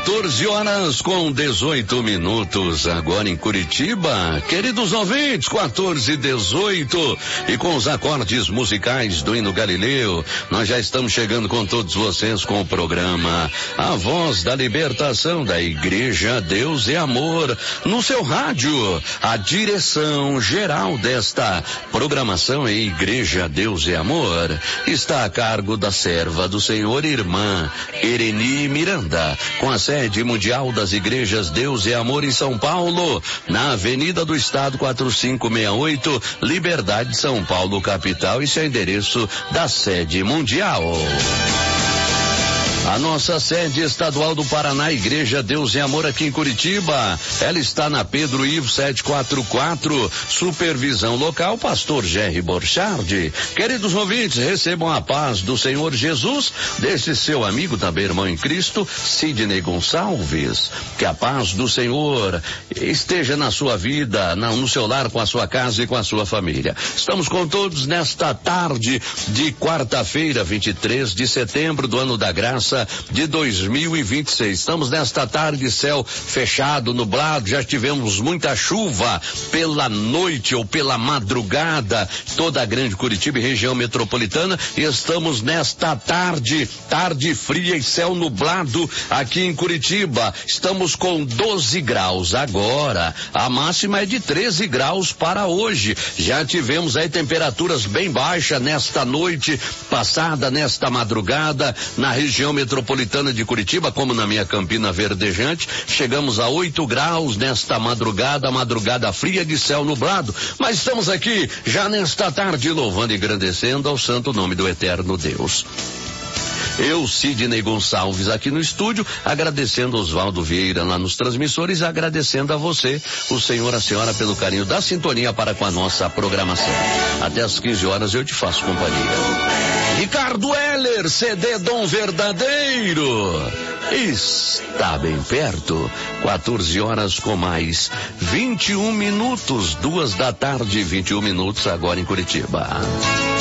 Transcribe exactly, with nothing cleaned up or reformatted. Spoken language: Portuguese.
quatorze horas com dezoito minutos, agora em Curitiba. Queridos ouvintes, quatorze e dezoito, e com os acordes musicais do hino Galileu, nós já estamos chegando com todos vocês com o programa A Voz da Libertação da Igreja Deus e Amor, no seu rádio. A direção geral desta programação é Igreja Deus e Amor, está a cargo da serva do Senhor, irmã Ereni Miranda, com a sede mundial das Igrejas Deus e Amor em São Paulo, na Avenida do Estado quatro cinco seis oito, Liberdade, São Paulo, capital. Esse é o endereço da sede mundial. A nossa sede estadual do Paraná, Igreja Deus e Amor, aqui em Curitiba, ela está na Pedro Ivo setecentos e quarenta e quatro, supervisão local, pastor Jerry Borchardt. Queridos ouvintes, recebam a paz do Senhor Jesus, desse seu amigo, também irmão em Cristo, Sidney Gonçalves. Que a paz do Senhor esteja na sua vida, no seu lar, com a sua casa e com a sua família. Estamos com todos nesta tarde de quarta-feira, vinte e três de setembro do ano da graça de dois mil e vinte e seis. Estamos nesta tarde, céu fechado, nublado, já tivemos muita chuva pela noite ou pela madrugada, toda a grande Curitiba e região metropolitana, e estamos nesta tarde, tarde fria e céu nublado aqui em Curitiba. Estamos com doze graus agora, a máxima é de treze graus para hoje. Já tivemos aí temperaturas bem baixas nesta noite passada, nesta madrugada, na região metropolitana de Curitiba, como na minha Campina Verdejante, chegamos a oito graus nesta madrugada, madrugada fria de céu nublado, mas estamos aqui já nesta tarde louvando e agradecendo ao santo nome do eterno Deus. Eu, Sidney Gonçalves, aqui no estúdio, agradecendo Oswaldo Vieira lá nos transmissores, agradecendo a você, o senhor, a senhora, pelo carinho da sintonia para com a nossa programação. Até às quinze horas eu te faço companhia. Ricardo Heller, C D Dom Verdadeiro, está bem perto. quatorze horas com mais vinte e um minutos, duas da tarde, vinte e um minutos agora em Curitiba.